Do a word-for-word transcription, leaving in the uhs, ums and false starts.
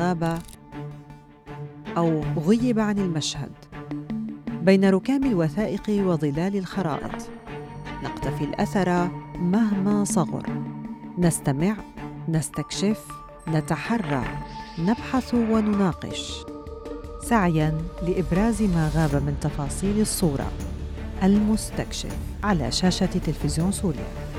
غاب أو غيب عن المشهد. بين ركام الوثائق وظلال الخرائط نقتفي الأثر مهما صغر، نستمع، نستكشف، نتحرى، نبحث ونناقش، سعياً لإبراز ما غاب من تفاصيل الصورة. المستكشف على شاشة تلفزيون سوريا.